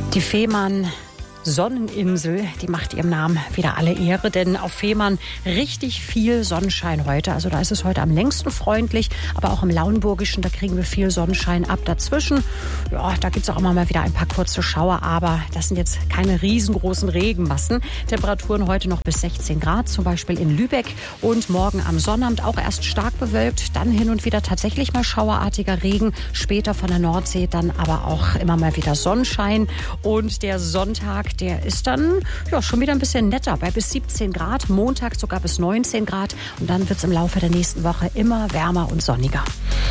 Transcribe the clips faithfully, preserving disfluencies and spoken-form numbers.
Die Fehmarn Sonneninsel, die macht ihrem Namen wieder alle Ehre, denn auf Fehmarn richtig viel Sonnenschein heute. Also da ist es heute am längsten freundlich, aber auch im Lauenburgischen, da kriegen wir viel Sonnenschein ab. Dazwischen, ja, da gibt es auch immer mal wieder ein paar kurze Schauer, aber das sind jetzt keine riesengroßen Regenmassen. Temperaturen heute noch bis sechzehn Grad, zum Beispiel in Lübeck, und morgen am Sonnabend auch erst stark bewölkt, dann hin und wieder tatsächlich mal schauerartiger Regen, später von der Nordsee dann aber auch immer mal wieder Sonnenschein, und der Sonntag, der ist dann ja schon wieder ein bisschen netter, bei bis siebzehn Grad, Montag sogar bis neunzehn Grad, und dann wird es im Laufe der nächsten Woche immer wärmer und sonniger.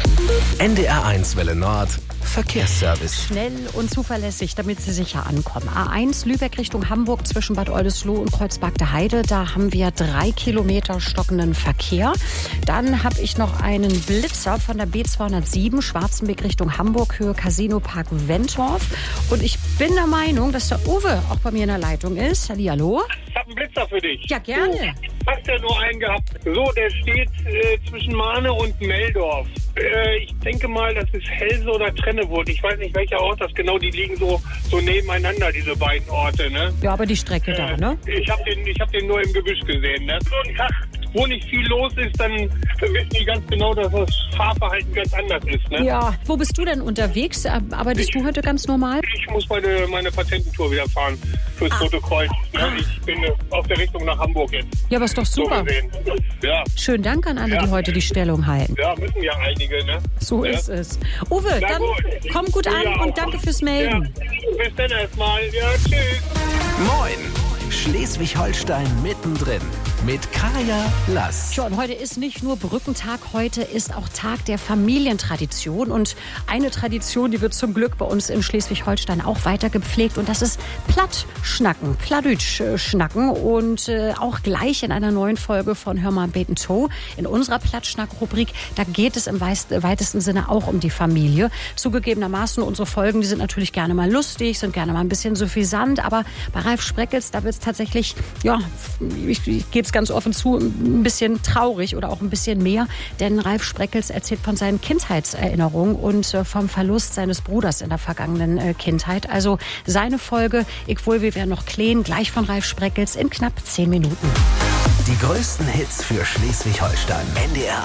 N D R eins Welle Nord Verkehrsservice. Schnell und zuverlässig, damit Sie sicher ankommen. A eins Lübeck Richtung Hamburg zwischen Bad Oldesloe und Kreuzberg der Heide. Da haben wir drei Kilometer stockenden Verkehr. Dann habe ich noch einen Blitzer von der B zweihundertsieben Schwarzenbeck Richtung Hamburg, Höhe Casino Park Wentorf. Und ich bin der Meinung, dass der Uwe auch bei mir in der Leitung ist. Hallihallo. Ich habe einen Blitzer für dich. Ja, gerne. Du hast ja nur einen gehabt. So, der steht äh, zwischen Mahne und Meldorf. Äh, ich denke mal, das ist Helse oder Trennewurd. Ich weiß nicht, welcher Ort das genau. Die liegen so, so nebeneinander, diese beiden Orte, ne? Ja, aber die Strecke äh, da, ne? Ich habe den, ich hab den nur im Gebüsch gesehen, ne? So ein Tag, wo nicht viel los ist, dann wissen die ganz genau, dass das Fahrverhalten ganz anders ist, ne? Ja. Wo bist du denn unterwegs? Arbeitest Ich- du heute ganz normal? Ich muss meine, meine Patententour wieder fahren fürs Ah. Rote Kreuz. Ne? Ich bin äh, auf der Richtung nach Hamburg jetzt. Ja, aber ist doch So super. gesehen. Ja, Schönen Dank an alle, Ja. die heute die Stellung halten. ja, müssen ja einige, ne? So ja. ist es. Uwe, Na dann gut. komm gut Du an ja auch. und danke fürs Ja, Melden. bis dann erstmal. Ja, tschüss. Moin! Schleswig-Holstein mittendrin mit Kaya Lass. Tja, und heute ist nicht nur Brückentag, heute ist auch Tag der Familientradition. Und eine Tradition, die wird zum Glück bei uns in Schleswig-Holstein auch weiter gepflegt. Und das ist Plattschnacken, Plattdeutsch schnacken. Und äh, auch gleich in einer neuen Folge von Hör mal am Beten To. In unserer Plattschnack-Rubrik, da geht es im weist- weitesten Sinne auch um die Familie. Zugegebenermaßen, unsere Folgen, die sind natürlich gerne mal lustig, sind gerne mal ein bisschen suffisant. Aber bei Ralf Spreckels, da wird es tatsächlich, ja, ich, ich gebe es ganz offen zu, ein bisschen traurig oder auch ein bisschen mehr. Denn Ralf Spreckels erzählt von seinen Kindheitserinnerungen und äh, vom Verlust seines Bruders in der vergangenen äh, Kindheit. Also seine Folge, ich wohl, wir wären noch klein, gleich von Ralf Spreckels in knapp zehn Minuten. Die größten Hits für Schleswig-Holstein. N D R